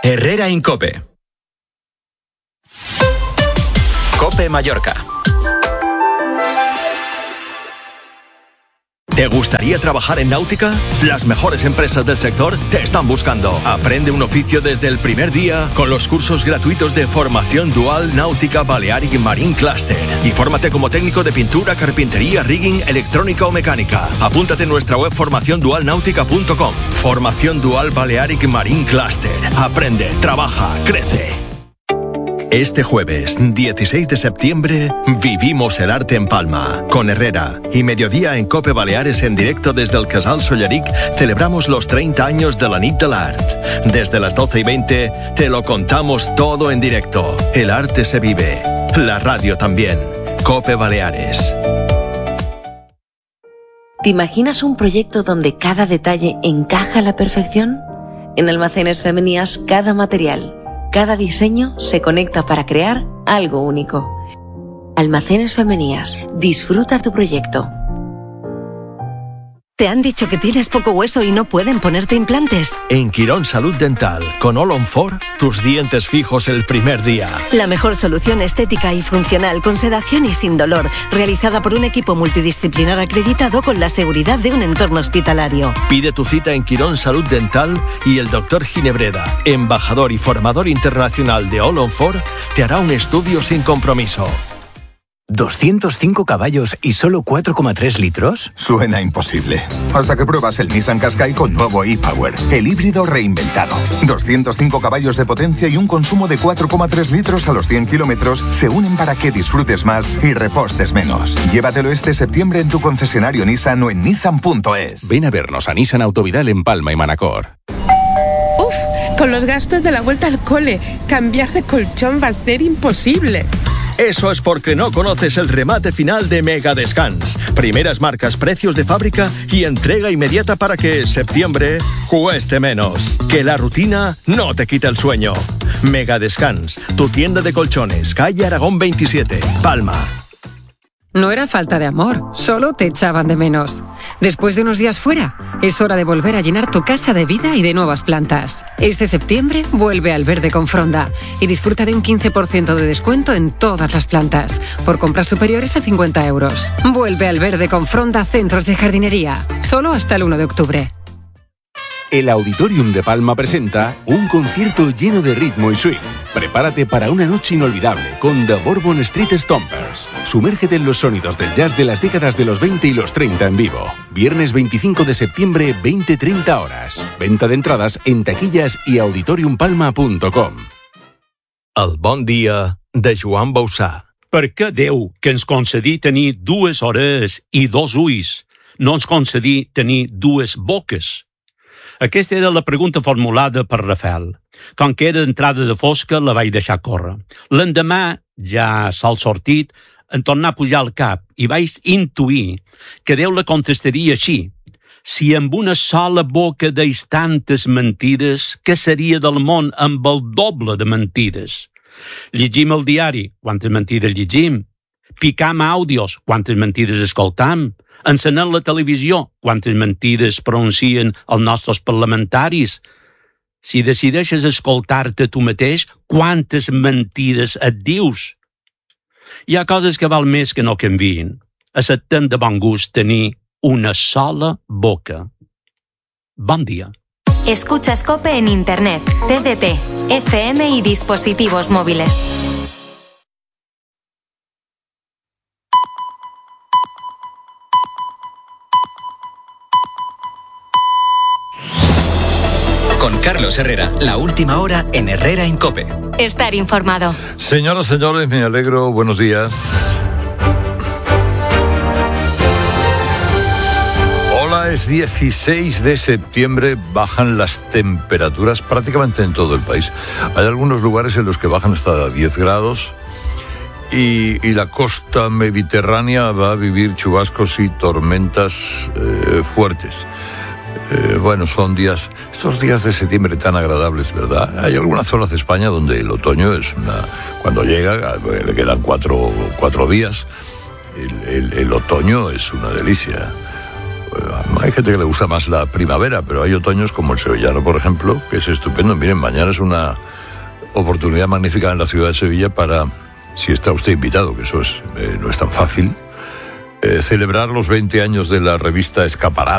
Herrera Incope. Cope Mallorca. ¿Te gustaría trabajar en náutica? Las mejores empresas del sector te están buscando. Aprende un oficio desde el primer día con los cursos gratuitos de formación dual Náutica Balearic Marine Cluster. Y fórmate como técnico de pintura, carpintería, rigging, electrónica o mecánica. Apúntate en nuestra web formaciondualnautica.com. Formación dual Balearic Marine Cluster. Aprende, trabaja, crece. Este jueves, 16 de septiembre, vivimos el arte en Palma, con Herrera. Y mediodía en Cope Baleares en directo desde el Casal Solleric celebramos los 30 años de la Nit de l'Art. Desde las 12:20 te lo contamos todo en directo. El arte se vive. La radio también. Cope Baleares. ¿Te imaginas un proyecto donde cada detalle encaja a la perfección? En Almacenes Femenías, cada material, cada diseño se conecta para crear algo único. Almacenes Femenías. Disfruta tu proyecto. ¿Te han dicho que tienes poco hueso y no pueden ponerte implantes? En Quirón Salud Dental, con All on 4, tus dientes fijos el primer día. La mejor solución estética y funcional, con sedación y sin dolor, realizada por un equipo multidisciplinar acreditado con la seguridad de un entorno hospitalario. Pide tu cita en Quirón Salud Dental y el Dr. Ginebreda, embajador y formador internacional de All on 4, te hará un estudio sin compromiso. 205 caballos y solo 4,3 litros. Suena imposible. Hasta que pruebas el Nissan Qashqai con nuevo e-Power, el híbrido reinventado. 205 caballos de potencia y un consumo de 4,3 litros a los 100 kilómetros se unen para que disfrutes más y repostes menos. Llévatelo este septiembre en tu concesionario Nissan o en nissan.es. Ven a vernos a Nissan Autovidal en Palma y Manacor. Uf, con los gastos de la vuelta al cole, cambiar de colchón va a ser imposible. Eso es porque no conoces el remate final de Mega Descans. Primeras marcas, precios de fábrica y entrega inmediata para que septiembre cueste menos. Que la rutina no te quite el sueño. Mega Descans, tu tienda de colchones, calle Aragón 27, Palma. No era falta de amor, solo te echaban de menos. Después de unos días fuera, es hora de volver a llenar tu casa de vida y de nuevas plantas. Este septiembre vuelve al verde con Fronda y disfruta de un 15% de descuento en todas las plantas, por compras superiores a 50 euros. Vuelve al verde con Fronda Centros de Jardinería, solo hasta el 1 de octubre. El Auditorium de Palma presenta un concierto lleno de ritmo y swing. Prepárate para una noche inolvidable con The Bourbon Street Stompers. Sumérgete en los sonidos del jazz de las décadas de los 20 y los 30 en vivo. Viernes 25 de septiembre, 20-30 horas. Venta de entradas en taquillas y auditoriumpalma.com. El bon dia de Joan Bausà. Per què Déu, que ens concedí tenir 2 orelles i 2 ulls, no ens concedí tenir 2 boques? Aquesta era la pregunta formulada per Rafael. Com que era d'entrada de fosca, la vaig deixar córrer. L'endemà, ja sol sortit, em tornà a pujar al cap i vaig intuir que Déu la contestaria així. Si amb una sola boca deis tantes mentides, què seria del món amb el doble de mentides? Llegim el diari, quantes mentides llegim? Picam àudios, quantes mentides escoltam? Encenent la televisió, quantes mentides pronuncien els nostres parlamentaris? Si decideixes escoltar-te tu mateix, quantes mentides et dius? Hi ha coses que val més que no canvien. Acceptem de bon gust tenir una sola boca. Bon dia. Escuchas COPE en Internet, TDT, FM y dispositivos móviles. Con Carlos Herrera, la última hora en Herrera Incope. Estar informado. Señoras, señores, me alegro. Buenos días. Hola, es 16 de septiembre. Bajan las temperaturas prácticamente en todo el país. Hay algunos lugares en los que bajan hasta 10 grados. Y la costa mediterránea va a vivir chubascos y tormentas fuertes. Bueno, son estos días de septiembre tan agradables, ¿verdad? Hay algunas zonas de España donde el otoño es cuando llega, le quedan cuatro días, el otoño es una delicia. Hay gente que le gusta más la primavera, pero hay otoños como el sevillano, por ejemplo, que es estupendo. Miren, mañana es una oportunidad magnífica en la ciudad de Sevilla para, si está usted invitado, que eso no es tan fácil, celebrar los 20 años de la revista Escaparate.